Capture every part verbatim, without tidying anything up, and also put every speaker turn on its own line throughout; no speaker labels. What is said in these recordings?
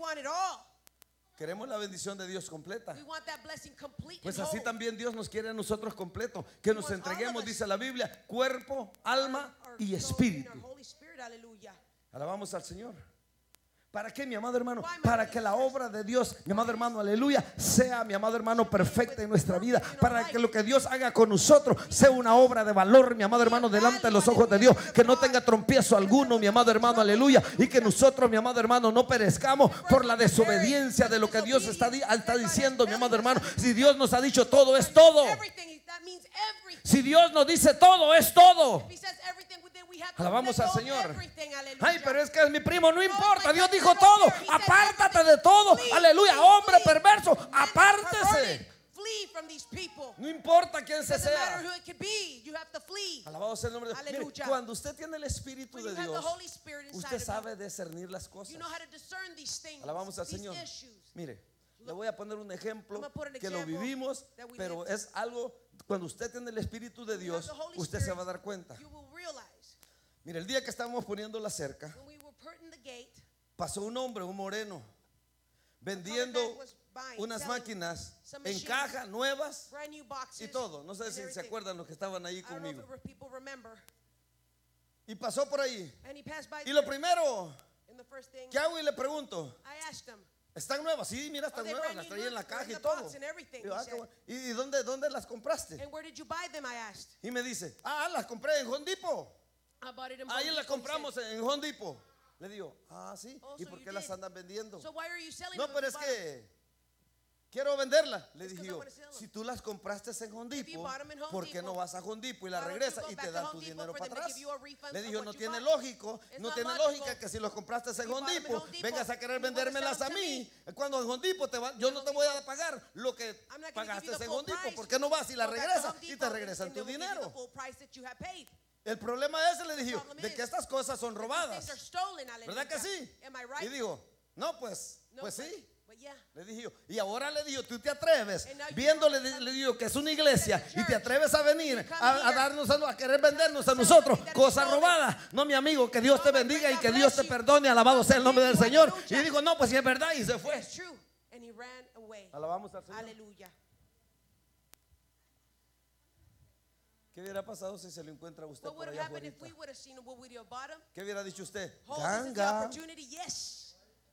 want it all.
Queremos la bendición de Dios completa.
We want that blessing complete
Pues
and
así
whole.
también Dios nos quiere a nosotros completo, que nos entreguemos, dice la Biblia, cuerpo, alma
Our
y
soul and
espíritu.
our Holy Spirit, hallelujah.
Alabamos al Señor. ¿Para qué, mi amado hermano?
Why, my
Para
brothers
que
and
la
sisters?
obra de Dios, mi amado hermano, aleluya, sea, mi amado hermano, perfecta en nuestra vida. Para que lo que Dios haga con nosotros sea una obra de valor, mi amado hermano, delante de los ojos de Dios. Que no tenga trompiezo alguno, mi amado hermano, aleluya. Y que nosotros, mi amado hermano, no perezcamos por la desobediencia de lo que Dios está, di- está diciendo, mi amado hermano. Si Dios nos ha dicho todo, es todo.
Everything, that means everything.
Si Dios nos dice todo, es todo.
If he says everything, then we have to
Alabamos
let
al
go of
Señor.
everything, hallelujah.
Ay, pero es que es mi primo, no importa. Dios dijo todo. Apártate de todo. Aleluya, hombre perverso, apártese.
Flee from these people.
No importa quién se
Doesn't matter
sea.
who it could be. You have to flee.
Alabado sea el nombre de Dios. Mire,
Aleluya.
cuando usted tiene el Espíritu
When
de
you have the
Dios,
Holy Spirit inside
usted
of
sabe discernir las
you,
cosas.
you know how to discern these things.
Alabamos al
These
Señor.
issues.
Mire, le voy a poner un ejemplo
I'm gonna put an
que lo
example
vivimos,
that we
pero
lived.
es algo, cuando usted tiene el Espíritu de
When you have
Dios,
the Holy
usted se
Spirit,
va a dar cuenta.
You will realize
Mire, el día que estábamos poniendo la cerca,
when we were putting the gate,
pasó un hombre, un moreno, vendiendo unas máquinas en caja nuevas
brand new boxes.
y todo. No sé
and
si se
everything.
acuerdan los que estaban ahí
I don't know if
conmigo.
it- people remember.
Y pasó por ahí.
And he passed by
Y lo
there.
primero
And the first thing
que hago y le pregunto,
I asked him,
¿están nuevas? Sí, mira, están
Are they
nuevas,
brand
las
new?
traía en la
Look, they're
caja
in
y
the
todo.
box and everything,
Digo,
he
ah,
said.
qué bueno. ¿Y y dónde, dónde las compraste?
and where did you buy them? I asked.
Y me dice, ah, las compré en Home Depot.
I bought it in
Ahí
Home
las
Depot, he
compramos
said.
en Home Depot. Le digo, ah, sí.
Oh,
¿Y
so
por
you
qué las
did.
andan vendiendo?
So why are you selling
No,
them?
pero
if
es
you bought them?
que quiero venderlas. Le
It's
dije
'cause I
yo,
wanna sell 'em.
si tú las compraste en Home
If you
Depot,
bought 'em in Home
¿por qué no
Depot,
vas a Home Depot y las
why don't you
regresas
go
y
back
te
to
dan
Home
tu
Depot
dinero
for
para
them to
atrás?
give you a refund
Le
of
dije,
what
no
you
tiene
bought?
lógico,
It's
no
not
tiene
logical.
lógica que si los compraste en
You
Home
bought 'em in
Depot,
Home Depot,
vengas a querer
you wanna
vendérmelas
sell
a
'em to
mí. Cuando en Home Depot te va, yo no te voy a pagar lo que
I'm not gonna give
pagaste
you the
en
full
Home Depot.
price.
¿Por qué no vas y las
Go back to
regresas
Home
y
Depot
te
and-
regresan
and
tu
they will give you the
dinero?
full price that you have paid.
El problema ese, le dije, yo,
problem
de
is
que estas cosas son
These
robadas.
things are stolen,
¿Verdad que
hallelujah.
sí?
Am I right?
Y digo, no, pues,
No,
pues
but-
sí.
But yeah.
Le dije yo, y ahora le digo, tú te atreves,
And now you
viéndole,
come-
le digo que es una iglesia, y te atreves a venir
come
a, a
here,
darnos, a, a querer vendernos a
sell
nosotros
something that is
cosas
stolen.
robadas. No, mi amigo, que Dios te
No, my
bendiga
friend,
y que
God
Dios
bless
te
you.
perdone, alabado sea el nombre del Señor. Y
Aleluya.
dijo, no, pues si es verdad, y se fue.
It's true. And he ran away.
Alabamos al Señor.
Hallelujah.
¿Qué hubiera pasado si se lo encuentra a usted
What
por
would have
allá
happened if
afuera?
we would have seen him? What would you have bought him?
¿Qué hubiera dicho usted?
Oh, this is the
Ganga.
opportunity. Yes.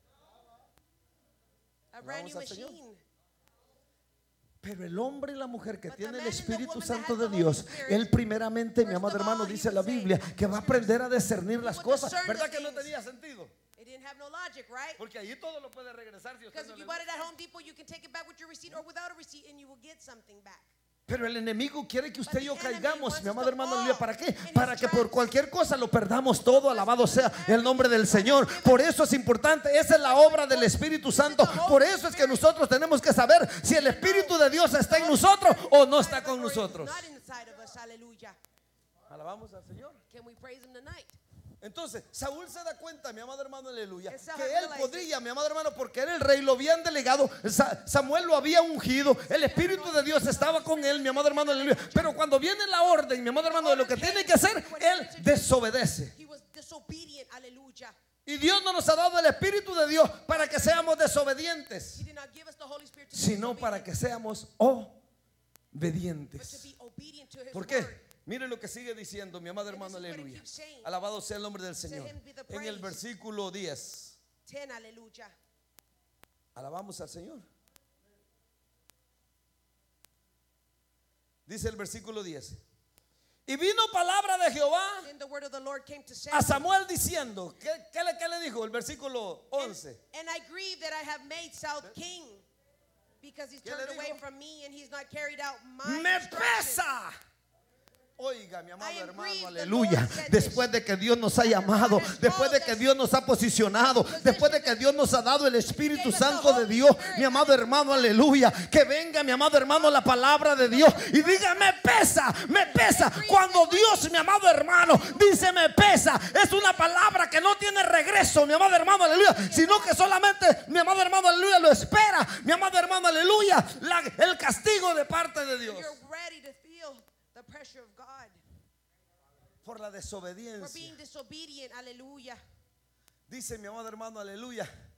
A brand new
Alabamos al Señor.
machine.
Pero el hombre y la mujer que
But the
tiene el
man and the
Espíritu
woman that
Santo
has
de
the Holy
Dios,
Spirit,
él primeramente, mi
first
amado
of
hermano,
all, he
dice
would
la
say,
Biblia, que va a aprender a discernir las
would
cosas.
discern the
¿Verdad que no
things.
tenía sentido?
It didn't have no logic, right?
Porque allí todo lo puede regresar si usted
Because
no
if
le
you bought it
gusta.
at Home Depot, you can take it back with your receipt or without a receipt, and you will get something back.
Pero el enemigo quiere que usted y yo
But the enemy
caigamos,
wants
mi
us
amado
to
hermano,
fall
aleluya. ¿Para qué?
in his
Para que por
traps.
cualquier cosa lo perdamos todo. Alabado sea el nombre del Señor. Por eso es importante, esa es la obra del Espíritu Santo. Por eso es que nosotros tenemos que saber si el Espíritu de Dios está en nosotros o no está con
Or it's
nosotros.
not inside of us. Hallelujah.
Alabamos al Señor.
Can we praise him tonight?
Entonces, Saúl se da cuenta, mi amado hermano, aleluya,
And Saul
que él
realized
podría, mi amado hermano, porque era el rey, lo habían delegado, Sa- Samuel lo había ungido, el Espíritu de Dios estaba con él, mi amado hermano, aleluya. Pero cuando viene la orden, mi amado hermano, de lo que tiene que hacer, él desobedece.
He was disobedient. Hallelujah.
Y Dios no nos ha dado el Espíritu de Dios para que seamos desobedientes,
He did not give us the Holy Spirit to be
sino para
disobedient,
que seamos
but to
obedientes.
be obedient to his
¿Por
word.
qué? Mire lo que sigue diciendo mi amado
And
hermano,
this is what it
aleluya.
keeps saying.
Alabado sea el nombre del
To
Señor.
him be the
En el
praise.
versículo diez.
ten, hallelujah.
Alabamos al Señor. Dice el versículo diez. Y vino palabra de Jehová
Then the word of the Lord came to
a
Samuel.
Samuel diciendo, ¿qué, qué le, qué le dijo? El versículo once.
And I grieve that I have made Saul king, because he's
¿Qué le
turned away
dijo?
from me and he's not carried out my
Me
instructions.
pesa. Oiga, mi amado
I am
hermano,
grieved, the
aleluya.
Lord said
Después de que Dios nos ha llamado, después de que Dios nos ha posicionado, después de que Dios nos ha dado el Espíritu Santo de Dios, mi amado hermano, aleluya. Que venga, mi amado hermano, la palabra de Dios y diga, me pesa, me pesa. Cuando Dios, mi amado hermano, dice me pesa, es una palabra que no tiene regreso, mi amado hermano, aleluya. Sino que solamente, mi amado hermano, aleluya, lo espera, mi amado hermano, aleluya, la- el castigo de parte de Dios.
You're ready to feel the pressure of God
Por la
for
desobediencia.
being disobedient. Hallelujah.
Dice mi amado hermano, aleluya,